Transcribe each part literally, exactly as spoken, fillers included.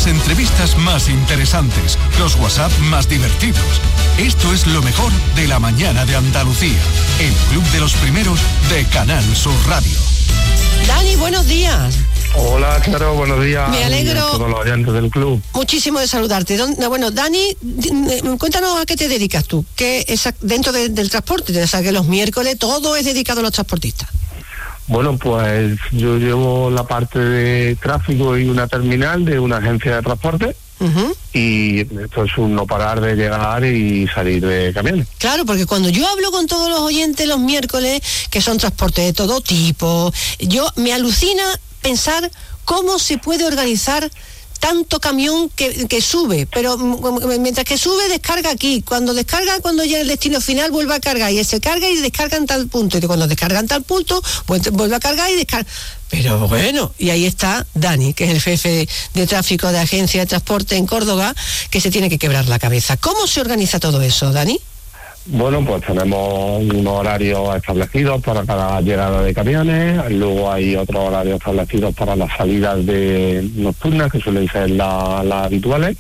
Las entrevistas más interesantes, los WhatsApp más divertidos. Esto es lo mejor de la mañana de Andalucía. El club de los primeros de Canal Sur Radio. Dani, buenos días. Hola, Claro, buenos días. Me alegro a todos los oyentes del club. Muchísimo de saludarte. Bueno, Dani, cuéntanos a qué te dedicas tú, que es dentro de, del transporte, o sea, que los miércoles todo es dedicado a los transportistas. Bueno, pues yo llevo la parte de tráfico y una terminal de una agencia de transporte. Uh-huh. Y esto es un no parar de llegar y salir de camiones. Claro, porque cuando yo hablo con todos los oyentes los miércoles, que son transportes de todo tipo, yo me alucina pensar cómo se puede organizar tanto camión que, que sube, pero mientras que sube descarga aquí, cuando descarga, cuando llega el destino final vuelve a cargar y se carga y descarga en tal punto, y cuando descarga en tal punto vuelve a cargar y descarga. Pero bueno, y ahí está Dani, que es el jefe de tráfico de Agencia de Transporte en Córdoba, que se tiene que quebrar la cabeza. ¿Cómo se organiza todo eso, Dani? Bueno, pues tenemos unos horarios establecidos para cada llegada de camiones, luego hay otros horarios establecidos para las salidas de nocturnas, que suelen ser las la habituales,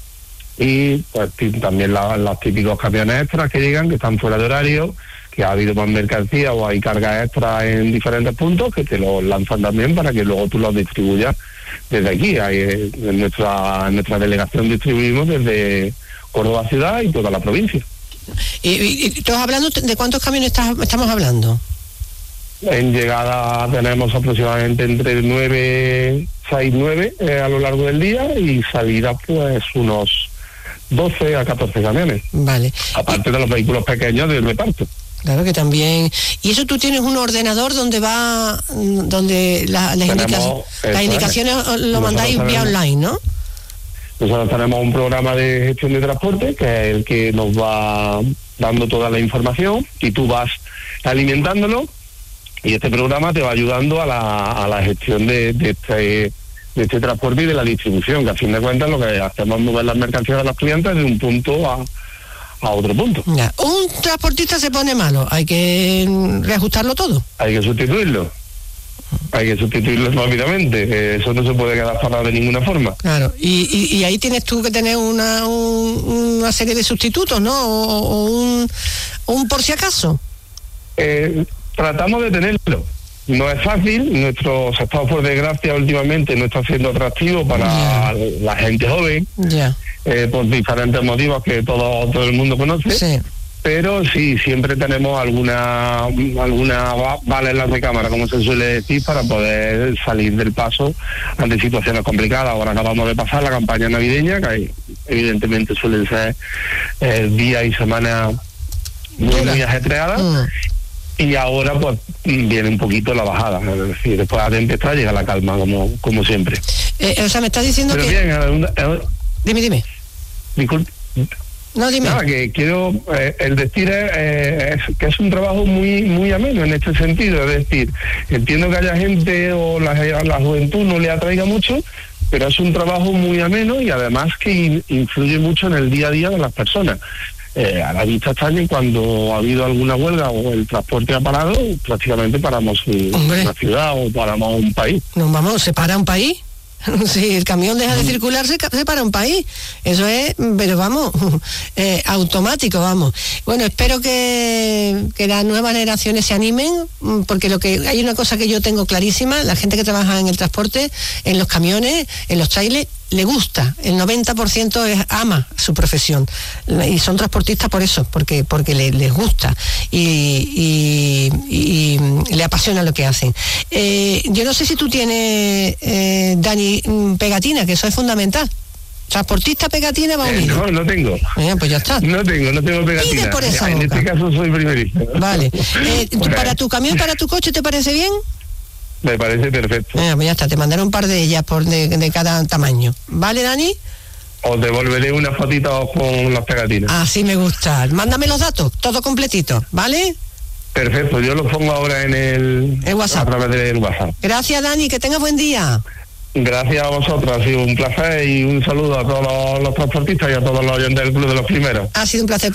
y pues también la, los típicos camiones extras que llegan, que están fuera de horario, que ha habido más mercancía o hay cargas extras en diferentes puntos, que te los lanzan también para que luego tú los distribuyas desde aquí. Hay, en nuestra, en nuestra delegación distribuimos desde Córdoba ciudad y toda la provincia. ¿Y, y, y estás hablando de cuántos camiones estás, estamos hablando? En llegada tenemos aproximadamente entre nueve, seis, nueve eh, a lo largo del día, y salida pues unos doce a catorce camiones. Vale. Aparte y... de los vehículos pequeños del reparto. Claro que también. Y eso tú tienes un ordenador donde va, donde la, las, indica, las indicaciones es. Lo mandáis vía online, ¿no? Nosotros tenemos un programa de gestión de transporte que es el que nos va dando toda la información y tú vas alimentándolo, y este programa te va ayudando a la, a la gestión de, de, este, de este transporte y de la distribución, que a fin de cuentas lo que hacemos es mover las mercancías a los clientes de un punto a, a otro punto. Ya. Un transportista se pone malo, hay que reajustarlo todo. Hay que sustituirlo. Hay que sustituirlo rápidamente, eso no se puede quedar parado de ninguna forma. Claro, y, y, y ahí tienes tú que tener una, un, una serie de sustitutos, ¿no? O, o un, un por si acaso. Eh, tratamos de tenerlo. No es fácil, nuestro sector, por desgracia, últimamente no está siendo atractivo para yeah. la gente joven, yeah. eh, por diferentes motivos que todo, todo el mundo conoce. Sí. Pero sí, siempre tenemos alguna alguna bala en la recámara, como se suele decir, para poder salir del paso ante situaciones complicadas. Ahora acabamos de pasar la campaña navideña, que evidentemente suelen ser eh, días y semanas muy, muy ajetreadas, mm. y ahora pues viene un poquito la bajada. Es decir, después de empezar llega la calma, como como siempre. Eh, o sea, me estás diciendo Pero que... bien, eh, eh, dime, dime. Disculpe. No, dime. Nada, que quiero, eh, el decir eh, es que es un trabajo muy muy ameno en este sentido, es decir, entiendo que haya gente o la, la juventud no le atraiga mucho, pero es un trabajo muy ameno y además que in, influye mucho en el día a día de las personas. Eh, a la vista está que cuando ha habido alguna huelga o el transporte ha parado, prácticamente paramos una ciudad o paramos un país. No, vamos, ¿se para un país? Si el camión deja de circular, se, se para un país. Eso es, pero vamos, eh, automático, vamos. Bueno, espero que, que las nuevas generaciones se animen, porque lo que hay una cosa que yo tengo clarísima: la gente que trabaja en el transporte, en los camiones, en los trailers, le gusta. El noventa por ciento es, ama su profesión, y son transportistas por eso, porque porque le, les gusta y, y, y, y le apasiona lo que hacen. Eh, yo no sé si tú tienes, eh, Dani, pegatina, que eso es fundamental. Transportista, pegatina, va unido. Eh, no, no tengo. Eh, pues ya está. No tengo, no tengo pegatina. Pide por esa en boca. este caso soy primerista. Vale. Eh, bueno. ¿Para tu camión, para tu coche, te parece bien? Me parece perfecto. Eh, pues ya está, te mandaré un par de ellas por de, de cada tamaño. ¿Vale, Dani? Os devolveré unas fotitos con las pegatinas. Así me gusta. Mándame los datos, todo completito, ¿vale? Perfecto, yo los pongo ahora en el, el WhatsApp. A través del WhatsApp. Gracias, Dani, que tengas buen día. Gracias a vosotros, ha sido un placer, y un saludo a todos los, los transportistas y a todos los oyentes del Club de los Primeros. Ha sido un placer.